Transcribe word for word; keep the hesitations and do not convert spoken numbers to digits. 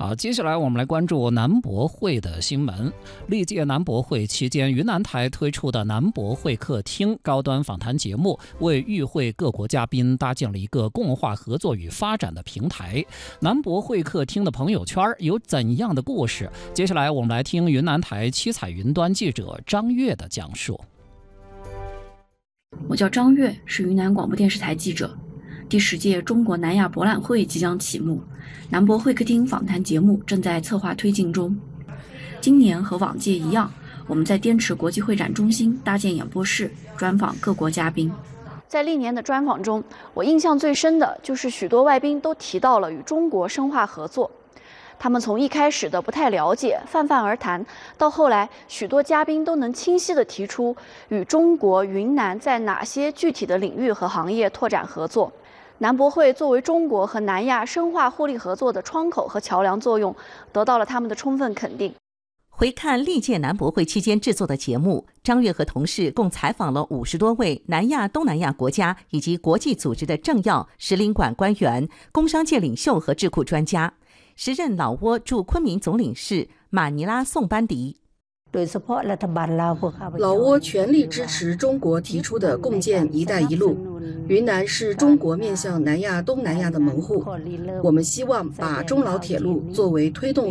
好，接下来我们来关注南博会的新闻。历届南博会期间，云南台推出的南博会客厅高端访谈节目，为与会各国嘉宾搭建了一个共话合作与发展的平台。南博会客厅的朋友圈有怎样的故事？接下来我们来听云南台七彩云端记者张悦的讲述。 我叫张悦，是云南广播电视台记者。第十届中国南亚博览会即将启幕，南博会客厅访谈节目正在策划推进中。今年和往届一样，我们在滇池国际会展中心搭建演播室，专访各国嘉宾。 在历年的专访中，我印象最深的就是许多外宾都提到了与中国深化合作。他们从一开始的不太了解，泛泛而谈，到后来许多嘉宾都能清晰地提出与中国云南在哪些具体的领域和行业拓展合作。南博会作为中国和南亚深化互利合作的窗口和桥梁作用，得到了他们的充分肯定。 回看历届南博会期间制作的节目，张悦和同事共采访了五十多位南亚、东南亚国家以及国际组织的政要、使领馆官员、工商界领袖和智库专家。时任老挝驻昆明总领事马尼拉宋班迪。 老挝全力支持中国提出的共建“一带一路”，云南是中国面向南亚、东南亚的门户。我们希望把中老铁路作为推动